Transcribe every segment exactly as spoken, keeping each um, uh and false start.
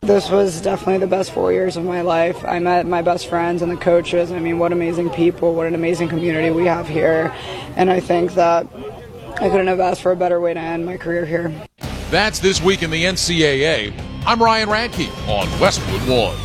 This was definitely the best four years of my life. I met my best friends and the coaches. I mean, what amazing people, what an amazing community we have here. And I think that I couldn't have asked for a better way to end my career here. That's This Week in the N C A A. I'm Ryan Radke on Westwood One.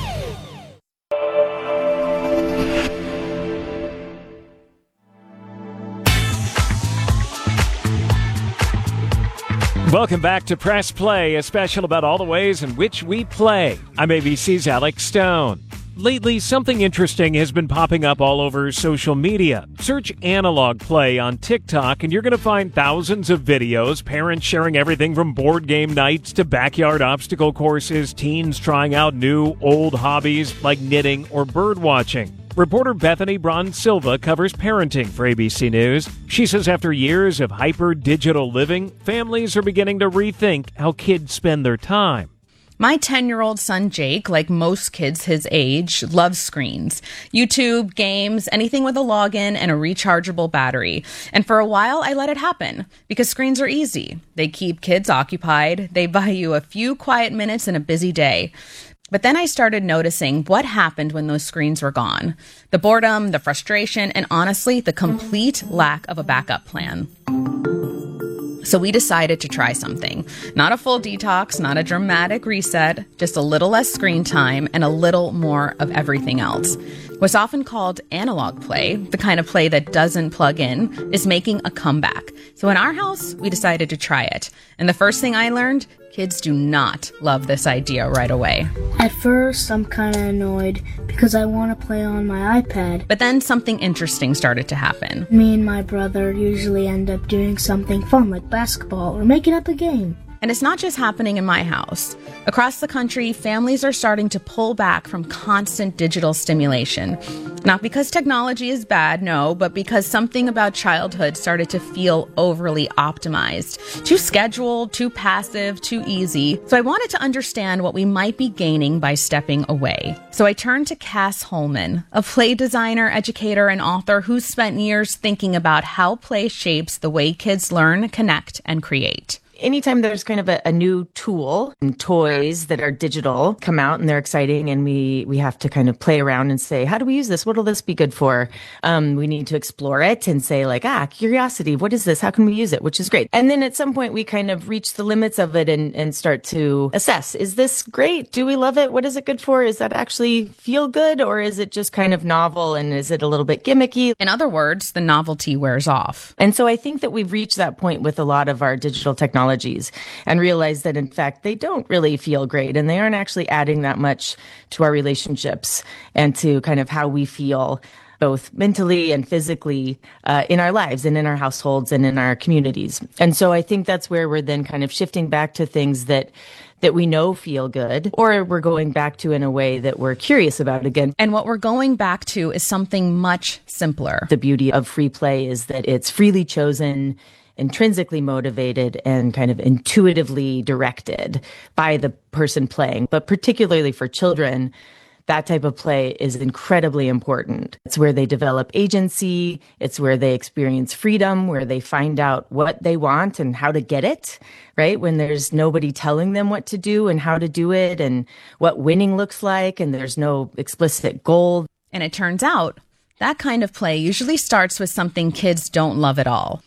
Welcome back to Press Play, a special about all the ways in which we play. I'm A B C's Alex Stone. Lately, something interesting has been popping up all over social media. Search analog play on TikTok, and you're going to find thousands of videos, parents sharing everything from board game nights to backyard obstacle courses, teens trying out new, old hobbies like knitting or bird watching. Reporter Bethany Braun Silva covers parenting for A B C News. She says after years of hyper-digital living, families are beginning to rethink how kids spend their time. My ten-year-old son, Jake, like most kids his age, loves screens. YouTube, games, anything with a login and a rechargeable battery. And for a while, I let it happen because screens are easy. They keep kids occupied. They buy you a few quiet minutes in a busy day. But then I started noticing what happened when those screens were gone. The boredom, the frustration, and honestly, the complete lack of a backup plan. So we decided to try something. Not a full detox, not a dramatic reset, just a little less screen time and a little more of everything else. What's often called analog play, the kind of play that doesn't plug in, is making a comeback. So in our house, we decided to try it. And the first thing I learned, kids do not love this idea right away. At first, I'm kind of annoyed because I want to play on my iPad. But then something interesting started to happen. Me and my brother usually end up doing something fun like basketball or making up a game. And it's not just happening in my house. Across the country, families are starting to pull back from constant digital stimulation. Not because technology is bad, no, but because something about childhood started to feel overly optimized. Too scheduled, too passive, too easy. So I wanted to understand what we might be gaining by stepping away. So I turned to Cass Holman, a play designer, educator, and author who's spent years thinking about how play shapes the way kids learn, connect, and create. Anytime there's kind of a, a new tool and toys that are digital come out and they're exciting and we, we have to kind of play around and say, how do we use this? What will this be good for? Um, we need to explore it and say like, ah, curiosity. What is this? How can we use it? Which is great. And then at some point we kind of reach the limits of it and, and start to assess. Is this great? Do we love it? What is it good for? Is that actually feel good? Or is it just kind of novel? And is it a little bit gimmicky? In other words, the novelty wears off. And so I think that we've reached that point with a lot of our digital technology and realize that, in fact, they don't really feel great and they aren't actually adding that much to our relationships and to kind of how we feel both mentally and physically uh, in our lives and in our households and in our communities. And so I think that's where we're then kind of shifting back to things that that we know feel good, or we're going back to in a way that we're curious about again. And what we're going back to is something much simpler. The beauty of free play is that it's freely chosen, intrinsically motivated, and kind of intuitively directed by the person playing. But particularly for children, that type of play is incredibly important. It's where they develop agency. It's where they experience freedom, where they find out what they want and how to get it, right? When there's nobody telling them what to do and how to do it and what winning looks like, and there's no explicit goal. And it turns out that kind of play usually starts with something kids don't love at all.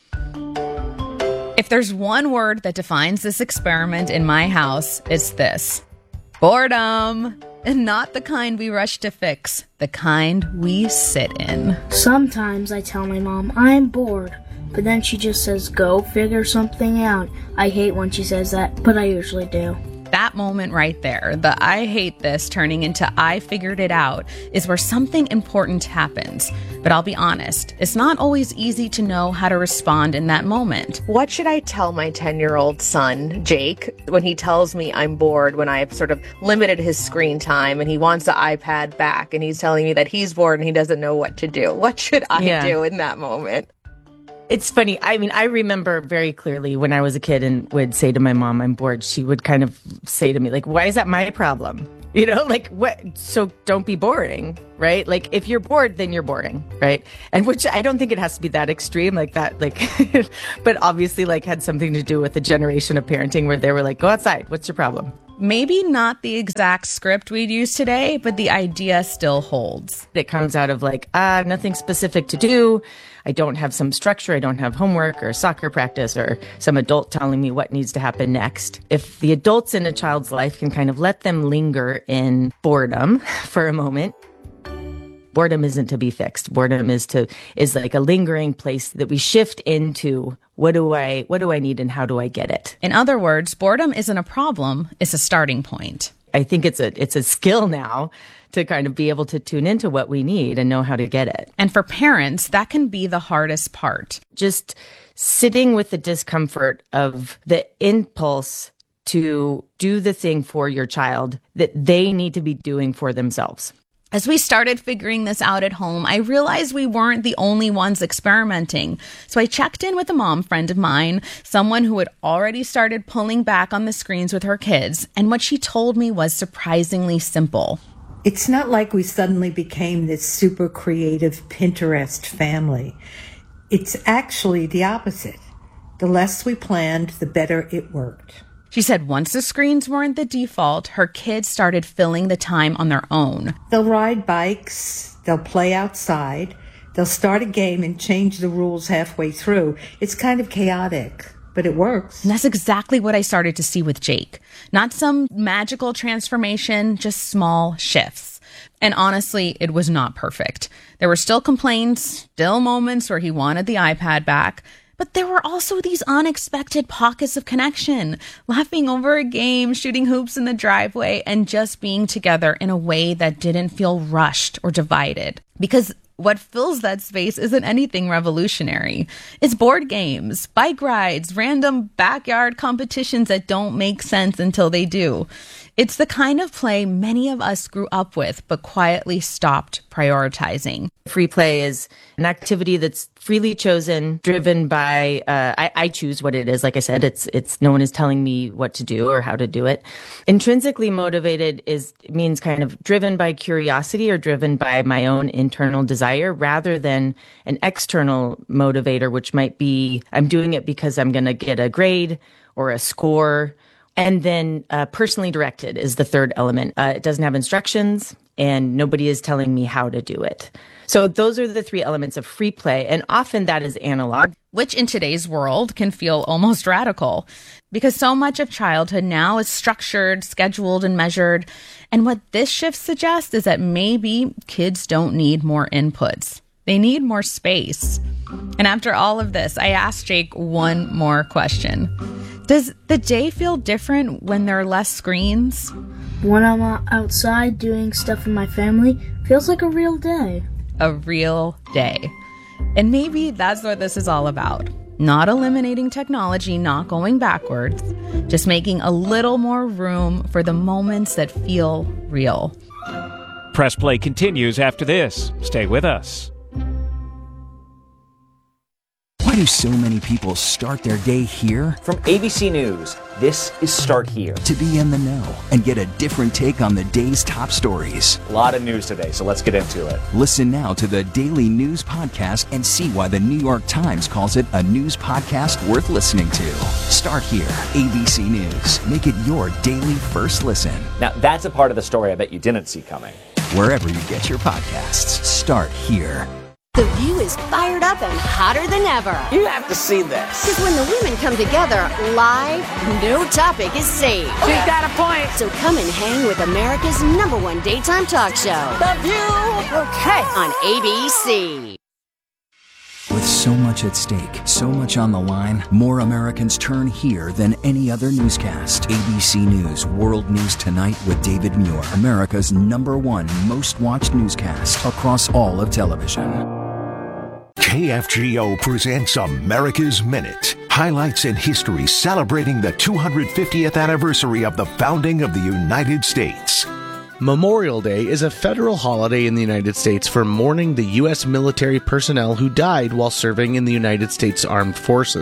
If there's one word that defines this experiment in my house, it's this: boredom. And not the kind we rush to fix, the kind we sit in. Sometimes I tell my mom I'm bored, but then she just says, go figure something out. I hate when she says that, but I usually do. That moment right there, the I hate this turning into I figured it out, is where something important happens. But I'll be honest, it's not always easy to know how to respond in that moment. What should I tell my ten-year-old son, Jake, when he tells me I'm bored, when I've sort of limited his screen time and he wants the iPad back and he's telling me that he's bored and he doesn't know what to do? What should I yeah. do in that moment? It's funny. I mean, I remember very clearly when I was a kid and would say to my mom, I'm bored. She would kind of say to me, like, why is that my problem? You know, like, what? So don't be boring, right? Like, if you're bored, then you're boring, right? And which I don't think it has to be that extreme like that, like, but obviously, like, had something to do with the generation of parenting where they were like, go outside. What's your problem? Maybe not the exact script we'd use today, but the idea still holds. It comes out of like, ah, nothing specific to do. I don't have some structure. I don't have homework or soccer practice or some adult telling me what needs to happen next. If the adults in a child's life can kind of let them linger in boredom for a moment, boredom isn't to be fixed. Boredom is to is like a lingering place that we shift into. What do I what do I need and how do I get it? In other words, boredom isn't a problem, it's a starting point. I think it's a it's a skill now to kind of be able to tune into what we need and know how to get it. And for parents, that can be the hardest part. Just sitting with the discomfort of the impulse to do the thing for your child that they need to be doing for themselves. As we started figuring this out at home, I realized we weren't the only ones experimenting. So I checked in with a mom friend of mine, someone who had already started pulling back on the screens with her kids. And what she told me was surprisingly simple. It's not like we suddenly became this super creative Pinterest family. It's actually the opposite. The less we planned, the better it worked. She said once the screens weren't the default, her kids started filling the time on their own. They'll ride bikes, they'll play outside, they'll start a game and change the rules halfway through. It's kind of chaotic, but it works. And that's exactly what I started to see with Jake. Not some magical transformation, just small shifts. And honestly, it was not perfect. There were still complaints, still moments where he wanted the iPad back. But there were also these unexpected pockets of connection, laughing over a game, shooting hoops in the driveway, and just being together in a way that didn't feel rushed or divided. Because what fills that space isn't anything revolutionary. It's board games, bike rides, random backyard competitions that don't make sense until they do. It's the kind of play many of us grew up with, but quietly stopped prioritizing. Free play is an activity that's freely chosen, driven by, uh, I, I choose what it is. Like I said, it's, it's, no one is telling me what to do or how to do it. Intrinsically motivated is, means kind of driven by curiosity or driven by my own internal desire rather than an external motivator, which might be, I'm doing it because I'm going to get a grade or a score. And then uh, personally directed is the third element. Uh, it doesn't have instructions and nobody is telling me how to do it. So those are the three elements of free play. And often that is analog. Which in today's world can feel almost radical because so much of childhood now is structured, scheduled, and measured. And what this shift suggests is that maybe kids don't need more inputs. They need more space. And after all of this, I asked Jake one more question. Does the day feel different when there are less screens? When I'm outside doing stuff with my family, feels like a real day. A real day. And maybe that's what this is all about. Not eliminating technology, not going backwards, just making a little more room for the moments that feel real. Press Play continues after this. Stay with us. Why do so many people start their day here? From A B C News, this is Start Here. To be in the know and get a different take on the day's top stories. A lot of news today, so let's get into it. Listen now to the Daily News Podcast and see why the New York Times calls it a news podcast worth listening to. Start Here, A B C News. Make it your daily first listen. Now, that's a part of the story I bet you didn't see coming. Wherever you get your podcasts, Start Here. The View is fired up and hotter than ever. You have to see this. Because when the women come together live, no topic is safe. She's got a point. So come and hang with America's number one daytime talk show. The View. Okay. On A B C. With so much at stake, so much on the line, more Americans turn here than any other newscast. A B C News World News Tonight with David Muir, America's number one most watched newscast across all of television. K F G O presents America's Minute. Highlights in history celebrating the two hundred fiftieth anniversary of the founding of the United States. Memorial Day is a federal holiday in the United States for mourning the U S military personnel who died while serving in the United States Armed Forces.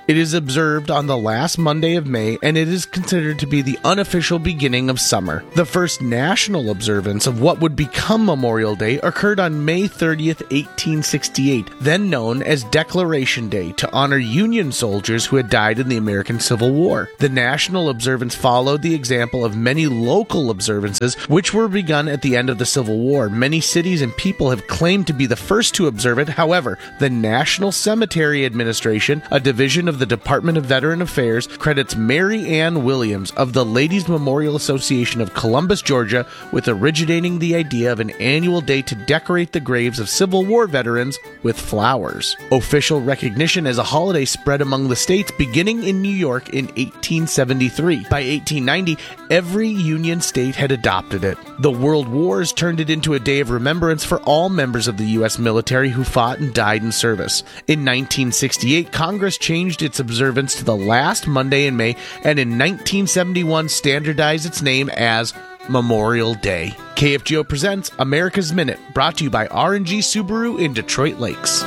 It is observed on the last Monday of May, and it is considered to be the unofficial beginning of summer. The first national observance of what would become Memorial Day occurred on May thirtieth, eighteen sixty-eight, then known as Declaration Day, to honor Union soldiers who had died in the American Civil War. The national observance followed the example of many local observances, which were begun at the end of the Civil War. Many cities and people have claimed to be the first to observe it. However, the National Cemetery Administration, a division of the Department of Veteran Affairs, credits Mary Ann Williams of the Ladies Memorial Association of Columbus, Georgia, with originating the idea of an annual day to decorate the graves of Civil War veterans with flowers. Official recognition as a holiday spread among the states, beginning in New York in eighteen seventy-three. By eighteen ninety, every Union state had adopted it. The World Wars turned it into a day of remembrance for all members of the U S military who fought and died in service. In nineteen sixty-eight, Congress changed its observance to the last Monday in May, and in nineteen seventy-one standardized its name as Memorial Day. K F G O presents America's Minute, brought to you by R and G Subaru in Detroit Lakes.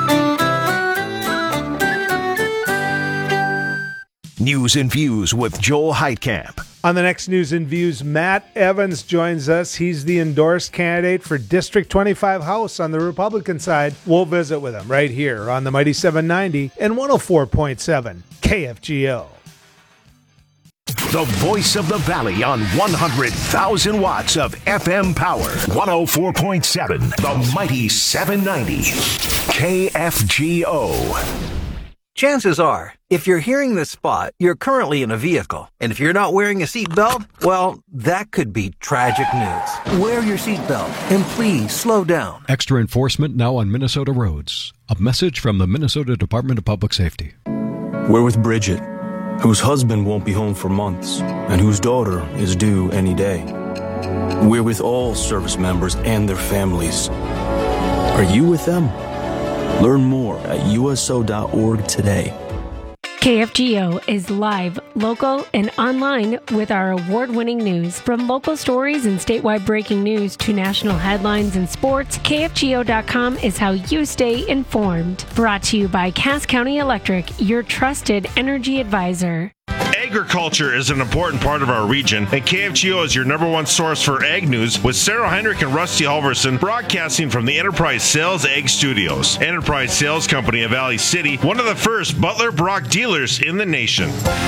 News and Views with Joel Heitkamp. On the next News and Views, Matt Evans joins us. He's the endorsed candidate for District twenty-five House on the Republican side. We'll visit with him right here on the Mighty seven ninety and one oh four point seven K F G O. The voice of the Valley on one hundred thousand watts of F M power. one oh four point seven, the Mighty seven ninety K F G O. Chances are, if you're hearing this spot, you're currently in a vehicle. And if you're not wearing a seatbelt, well, that could be tragic news. Wear your seatbelt and please slow down. Extra enforcement now on Minnesota roads. A message from the Minnesota Department of Public Safety. We're with Bridget, whose husband won't be home for months and whose daughter is due any day. We're with all service members and their families. Are you with them? Learn more at U S O dot org today. K F G O is live, local, and online with our award-winning news. From local stories and statewide breaking news to national headlines and sports, K F G O dot com is how you stay informed. Brought to you by Cass County Electric, your trusted energy advisor. Agriculture is an important part of our region, and K F G O is your number one source for ag news, with Sarah Heinrich and Rusty Halverson broadcasting from the Enterprise Sales Ag Studios. Enterprise Sales Company of Valley City, one of the first Butler Brock dealers in the nation.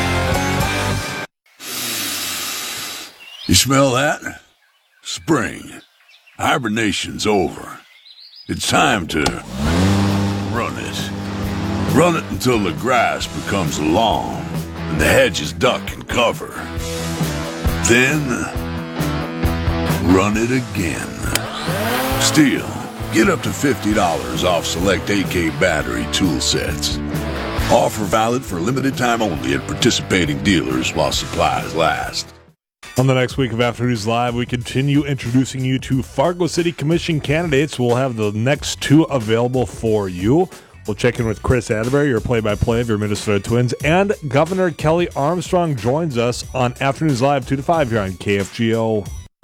You smell that? Spring. Hibernation's over. It's time to run it. Run it until the grass becomes long and the hedges duck and cover. Then, run it again. Still, get up to fifty dollars off select A K battery tool sets. Offer valid for limited time only at participating dealers while supplies last. On the next week of Afternoons Live, we continue introducing you to Fargo City Commission candidates. We'll have the next two available for you. We'll check in with Chris Atterbury, your play-by-play of your Minnesota Twins, and Governor Kelly Armstrong joins us on Afternoons Live two to five here on K F G O.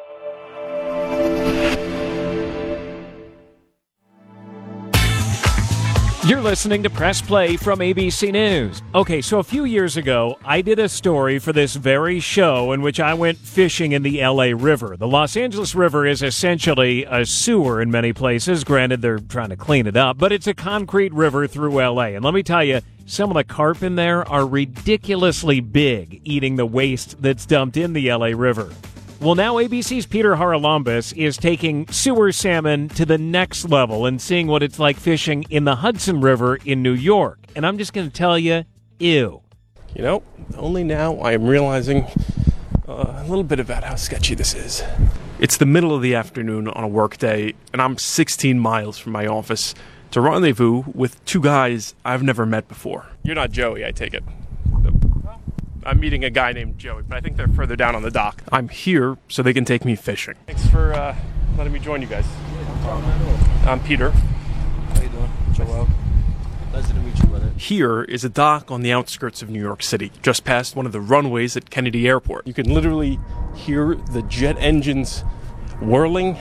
You're listening to Press Play from A B C News. Okay, so a few years ago, I did a story for this very show in which I went fishing in the L A River. The Los Angeles River is essentially a sewer in many places. Granted, they're trying to clean it up, but it's a concrete river through L A. And let me tell you, some of the carp in there are ridiculously big, eating the waste that's dumped in the L A River. Well, now A B C's Peter Haralambous is taking sewer salmon to the next level and seeing what it's like fishing in the Hudson River in New York. And I'm just going to tell you, ew. You know, only now I am realizing uh, a little bit about how sketchy this is. It's the middle of the afternoon on a work day, and I'm sixteen miles from my office to rendezvous with two guys I've never met before. You're not Joey, I take it. I'm meeting a guy named Joey, but I think they're further down on the dock. I'm here so they can take me fishing. Thanks for uh, letting me join you guys. I'm Peter. How you doing? Joel. Nice to meet you, brother. Here is a dock on the outskirts of New York City, just past one of the runways at Kennedy Airport. You can literally hear the jet engines whirling,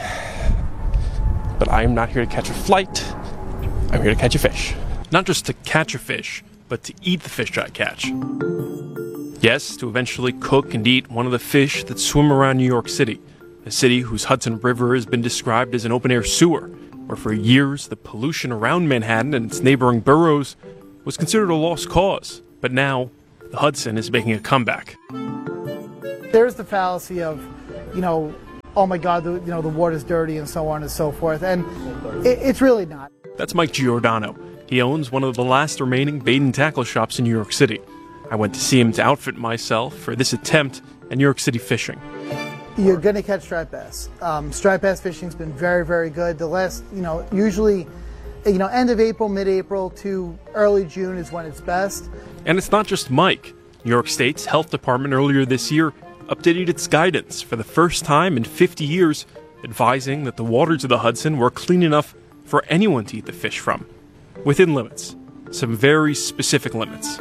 but I am not here to catch a flight. I'm here to catch a fish. Not just to catch a fish, but to eat the fish I catch. Yes, to eventually cook and eat one of the fish that swim around New York City, a city whose Hudson River has been described as an open-air sewer, where for years the pollution around Manhattan and its neighboring boroughs was considered a lost cause. But now, the Hudson is making a comeback. There's the fallacy of, you know, oh my God, the, you know, the water's dirty and so on and so forth, and it, it's really not. That's Mike Giordano. He owns one of the last remaining bait and tackle shops in New York City. I went to see him to outfit myself for this attempt at New York City fishing. You're going to catch striped bass. Um, striped bass fishing's been very, very good. The last, you know, usually, you know, end of April, mid-April to early June is when it's best. And it's not just Mike. New York State's health department earlier this year updated its guidance for the first time in fifty years, advising that the waters of the Hudson were clean enough for anyone to eat the fish from, within limits, some very specific limits.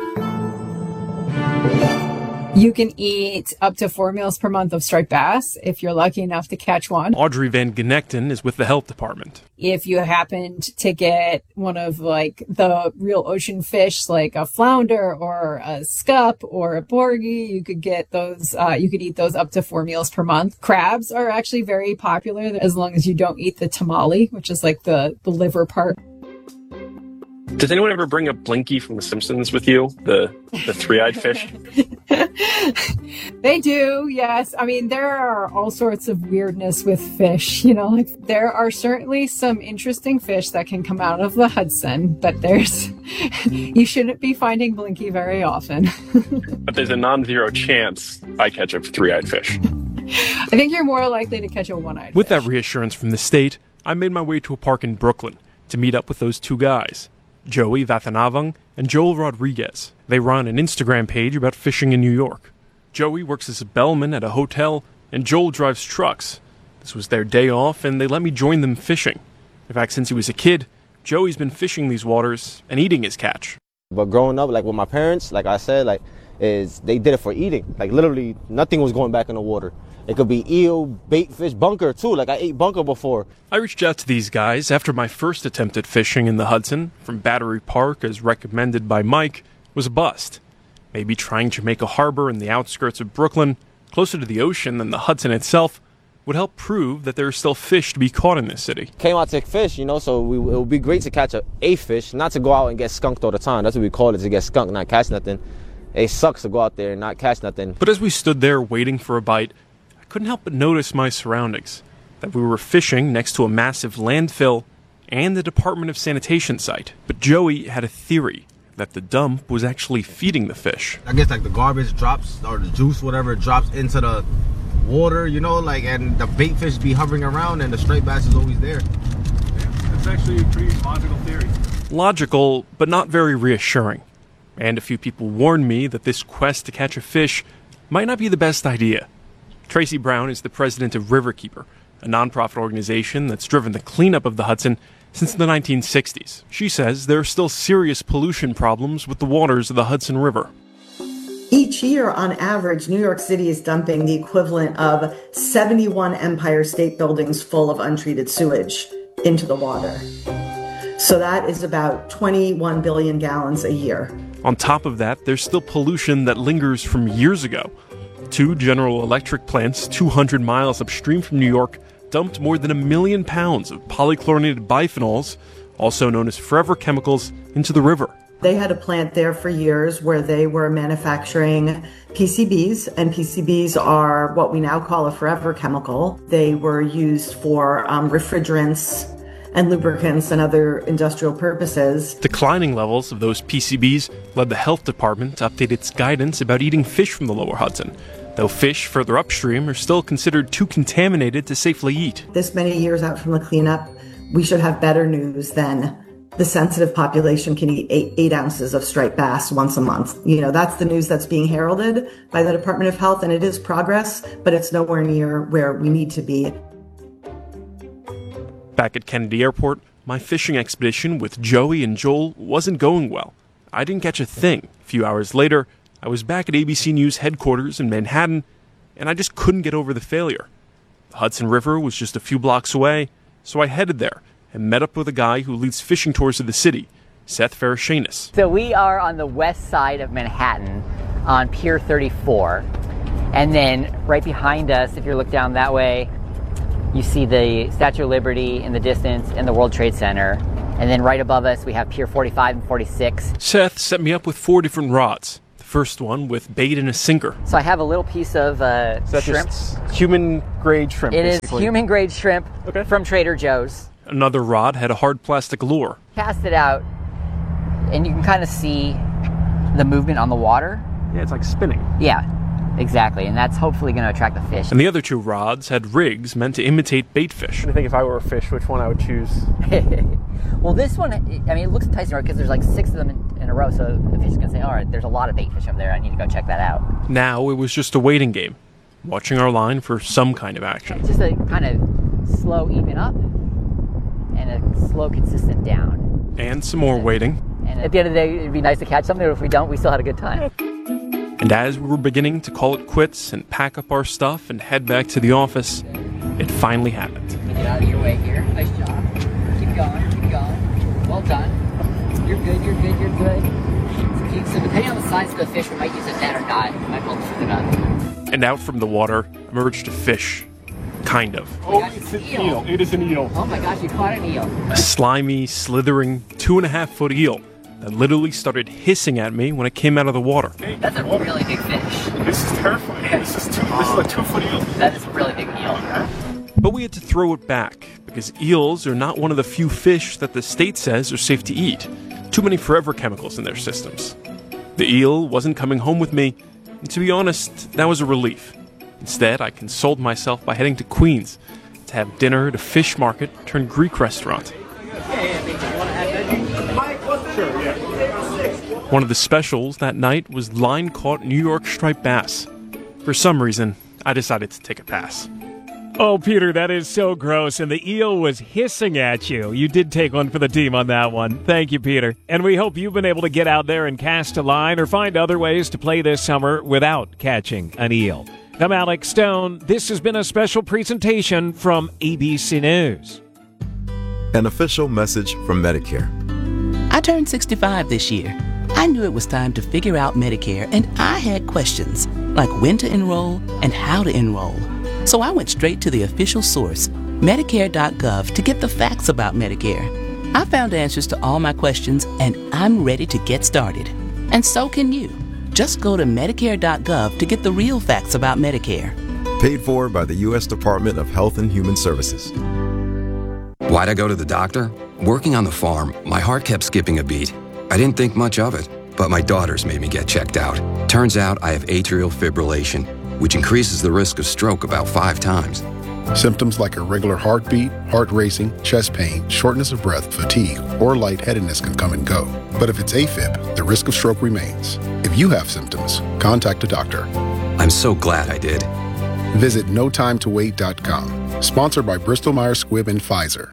You can eat up to four meals per month of striped bass if you're lucky enough to catch one. Audrey Van Genekten is with the health department. If you happened to get one of like the real ocean fish, like a flounder or a scup or a porgy, you could get those, uh, you could eat those up to four meals per month. Crabs are actually very popular as long as you don't eat the tamale, which is like the, the liver part. Does anyone ever bring up Blinky from The Simpsons with you? The the three-eyed fish? They do, yes. I mean, there are all sorts of weirdness with fish, you know, like there are certainly some interesting fish that can come out of the Hudson, but there's, you shouldn't be finding Blinky very often. But there's a non-zero chance I catch a three-eyed fish. I think you're more likely to catch a one-eyed With fish. that reassurance from the state, I made my way to a park in Brooklyn to meet up with those two guys, Joey Vathanavong and Joel Rodriguez. They run an Instagram page about fishing in New York. Joey works as a bellman at a hotel, and Joel drives trucks. This was their day off, and they let me join them fishing. In fact, since he was a kid, Joey's been fishing these waters and eating his catch. But growing up, like with my parents, like I said, like is they did it for eating. Like literally nothing was going back in the water. It could be eel, bait fish, bunker too. Like I ate bunker before. I reached out to these guys after my first attempt at fishing in the Hudson from Battery Park, as recommended by Mike, was a bust. Maybe trying to make a harbor in the outskirts of Brooklyn, closer to the ocean than the Hudson itself, would help prove that there are still fish to be caught in this city. Came out to fish, you know, so we, it would be great to catch a, a fish, not to go out and get skunked all the time. That's what we call it, to get skunked, not catch nothing. It sucks to go out there and not catch nothing. But as we stood there waiting for a bite, I couldn't help but notice my surroundings, that we were fishing next to a massive landfill and the Department of Sanitation site. But Joey had a theory that the dump was actually feeding the fish. I guess like the garbage drops, or the juice, whatever, drops into the water, you know, like, and the bait fish be hovering around and the striped bass is always there. Yeah, that's actually a pretty logical theory. Logical, but not very reassuring. And a few people warned me that this quest to catch a fish might not be the best idea. Tracy Brown is the president of Riverkeeper, a nonprofit organization that's driven the cleanup of the Hudson since the nineteen sixties. She says there are still serious pollution problems with the waters of the Hudson River. Each year, on average, New York City is dumping the equivalent of seventy-one Empire State Buildings full of untreated sewage into the water. So that is about twenty-one billion gallons a year. On top of that, there's still pollution that lingers from years ago. Two General Electric plants two hundred miles upstream from New York dumped more than a million pounds of polychlorinated biphenyls, also known as forever chemicals, into the river. They had a plant there for years where they were manufacturing P C Bs, and P C Bs are what we now call a forever chemical. They were used for um, refrigerants and lubricants and other industrial purposes. Declining levels of those P C Bs led the health department to update its guidance about eating fish from the lower Hudson, though fish further upstream are still considered too contaminated to safely eat. This many years out from the cleanup, we should have better news than the sensitive population can eat eight, eight ounces of striped bass once a month. You know, that's the news that's being heralded by the Department of Health, and it is progress, but it's nowhere near where we need to be. Back at Kennedy Airport, my fishing expedition with Joey and Joel wasn't going well. I didn't catch a thing. A few hours later, I was back at A B C News headquarters in Manhattan, and I just couldn't get over the failure. The Hudson River was just a few blocks away, so I headed there and met up with a guy who leads fishing tours of the city, Seth Farashinas. So we are on the west side of Manhattan on Pier thirty-four. And then right behind us, if you look down that way, you see the Statue of Liberty in the distance and the World Trade Center. And then right above us, we have Pier forty-five and forty-six. Seth set me up with four different rods. The first one with bait and a sinker. So I have a little piece of uh, So that's shrimp. just human-grade shrimp, It basically. is human-grade shrimp from Trader Joe's. Another rod had a hard plastic lure. Cast it out, and you can kind of see the movement on the water. Yeah, it's like spinning. Yeah, exactly, and that's hopefully going to attract the fish. And the other two rods had rigs meant to imitate bait fish. I think if I were a fish, which one I would choose? Well, this one, I mean, it looks enticing because there's like six of them in, in a row, so the fish is going to say, all right, there's a lot of bait fish up there. I need to go check that out. Now it was just a waiting game, watching our line for some kind of action. It's just a kind of slow even up and a slow consistent down. And some more waiting. And at the end of the day, it'd be nice to catch something, but if we don't, we still had a good time. And as we were beginning to call it quits and pack up our stuff and head back to the office, it finally happened. Get out of your way here. Nice job. Keep going, keep going. Well done. You're good, you're good, you're good. So, so depending on the size of the fish, we might use a net or not. We might pull it up. And out from the water emerged a fish. Kind of. Oh, it's an eel. It is an eel. Oh my gosh, you caught an eel. A slimy, slithering, two and a half foot eel that literally started hissing at me when it came out of the water. That's a really big fish. This is terrifying. This is two, this is a two foot eel. That is a really big eel. But we had to throw it back because eels are not one of the few fish that the state says are safe to eat. Too many forever chemicals in their systems. The eel wasn't coming home with me, and to be honest, that was a relief. Instead, I consoled myself by heading to Queens to have dinner at a fish market turned Greek restaurant. One of the specials that night was line-caught New York striped bass. For some reason, I decided to take a pass. Oh, Peter, that is so gross, and the eel was hissing at you. You did take one for the team on that one. Thank you, Peter. And we hope you've been able to get out there and cast a line or find other ways to play this summer without catching an eel. I'm Alex Stone. This has been a special presentation from A B C News. An official message from Medicare. I turned sixty-five this year. I knew it was time to figure out Medicare, and I had questions, like when to enroll and how to enroll. So I went straight to the official source, Medicare dot gov, to get the facts about Medicare. I found answers to all my questions, and I'm ready to get started. And so can you. Just go to Medicare dot gov to get the real facts about Medicare. Paid for by the U S Department of Health and Human Services. Why'd I go to the doctor? Working on the farm, my heart kept skipping a beat. I didn't think much of it, but my daughters made me get checked out. Turns out I have atrial fibrillation, which increases the risk of stroke about five times. Symptoms like irregular heartbeat, heart racing, chest pain, shortness of breath, fatigue, or lightheadedness can come and go. But if it's AFib, the risk of stroke remains. If you have symptoms, contact a doctor. I'm so glad I did. Visit no time to wait dot com. Sponsored by Bristol Myers Squibb and Pfizer.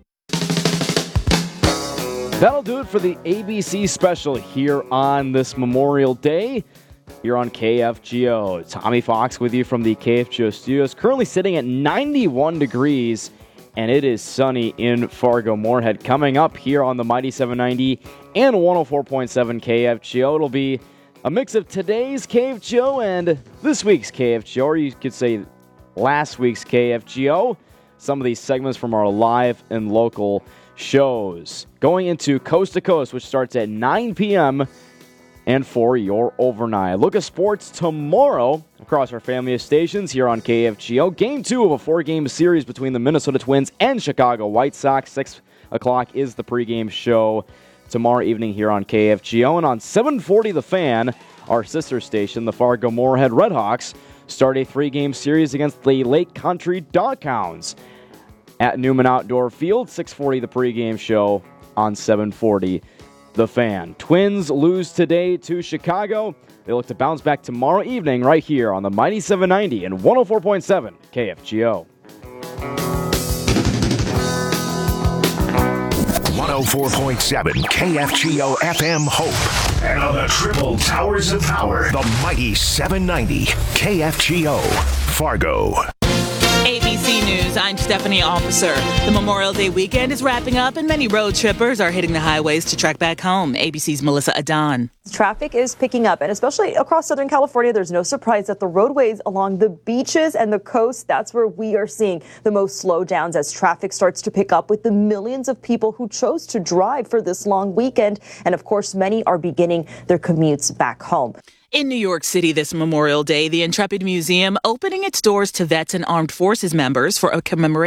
That'll do it for the A B C special here on this Memorial Day. Here on K F G O. Tommy Fox with you from the K F G O studios. Currently sitting at ninety-one degrees, and it is sunny in Fargo-Moorhead. Coming up here on the Mighty seven ninety and one oh four point seven K F G O, it'll be a mix of today's K F G O and this week's K F G O, or you could say last week's K F G O. Some of these segments from our live and local shows. Going into Coast to Coast, which starts at nine p.m., and for your overnight. Look at sports tomorrow across our family of stations here on K F G O. Game two of a four-game series between the Minnesota Twins and Chicago White Sox. six o'clock is the pregame show tomorrow evening here on K F G O. And on seven forty The Fan, our sister station, the Fargo-Moorhead Redhawks, start a three-game series against the Lake Country Doghounds at Newman Outdoor Field. six forty the pregame show on seven forty The Fan. Twins lose today to Chicago. They look to bounce back tomorrow evening right here on the Mighty seven ninety and one oh four point seven K F G O. one oh four point seven K F G O F M Hope. And on the triple towers of power, the Mighty seven ninety K F G O Fargo. A B C News, I'm I'm Stephanie Officer. The Memorial Day weekend is wrapping up and many road trippers are hitting the highways to trek back home. A B C's Melissa Adon. Traffic is picking up, and especially across Southern California, there's no surprise that the roadways along the beaches and the coast, that's where we are seeing the most slowdowns as traffic starts to pick up with the millions of people who chose to drive for this long weekend. And of course, many are beginning their commutes back home. In New York City this Memorial Day, the Intrepid Museum opening its doors to vets and armed forces members for a commemoration